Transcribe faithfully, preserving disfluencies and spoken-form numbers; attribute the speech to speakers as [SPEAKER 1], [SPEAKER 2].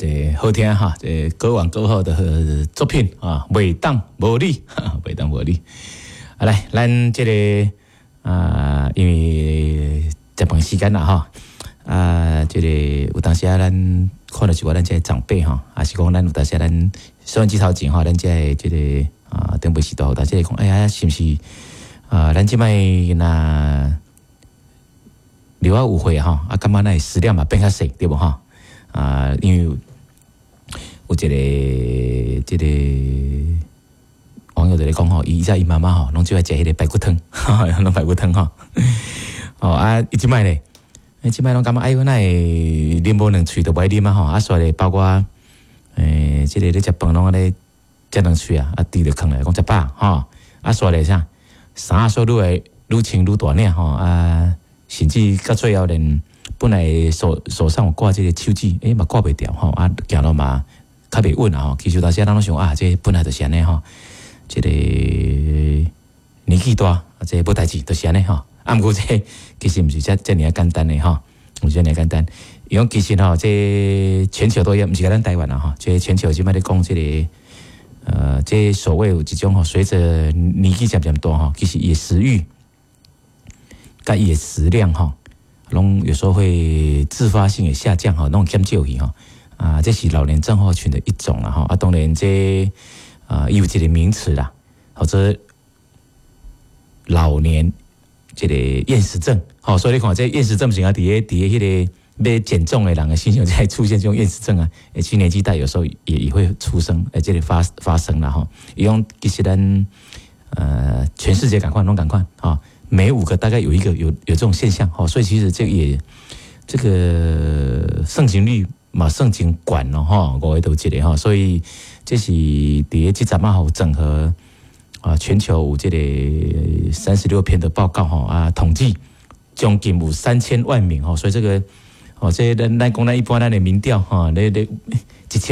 [SPEAKER 1] 这好听哈，这歌王歌后的作品啊，袂当无你，袂当无你。好来，咱这个啊，因为食饭时间啦哈，啊，这个有当时啊，咱看到一个咱这长辈哈，还是讲咱有当时咱收音机头前哈，咱这这个啊，顶辈时代，但是讲哎呀，是不是啊？咱即摆那留啊有会哈，啊，感觉那食量嘛变较细，对不哈？啊，因为有一个这个网友在咧讲吼，伊在伊妈妈吼，拢最爱食迄个排骨汤，哈，拢排骨汤吼。哦啊，伊即摆咧，伊即摆拢感觉哎呦，那会啉无两喙都袂啉啊吼，啊，所以包括诶，即个咧食饭拢咧食两喙啊，啊，滴着囥来讲食饱吼，啊，所以啥，衫所愈会愈穿愈大领吼，啊，甚至到最后连本来手手上有挂这个手指，诶嘛挂袂掉吼，啊，行路嘛较袂稳啊吼。其实当时咱拢想啊，这本来就是安尼吼，这个年纪大，啊，这无代志就是安尼吼。啊，毋过这其实毋是遮遮尔简单诶吼，毋是遮尔简单。因为其实吼，这全球都一样，毋是甲咱台湾啊吼，这全球即摆咧讲这个呃，这所谓有一种吼，随着年纪渐渐大吼，其实伊诶食欲，甲伊诶食量吼。拢有时候会自发性的下降哈，那种减少去哈啊，这是老年症候群的一种啦哈啊，当然这啊有这个名词啦，或者老年这个厌食症，好，所以你看这厌食症型啊，底下底下迄个要减重的人的身上在出现这种厌食症啊，而且年纪大有时候也也会出生，而这里发发生了哈，伊用其实咱呃全世界赶快拢赶快啊。每五个大概有一个有有这种现象，好，所以其实这个也这个盛行率嘛盛行管了哈，各位都记得哈，所以这是第这十号整合啊全球有这个三十六篇的报告哈啊统计，将近有三千万名哈，所以这个哦这咱咱讲咱一般咱的民调哈，那那一千。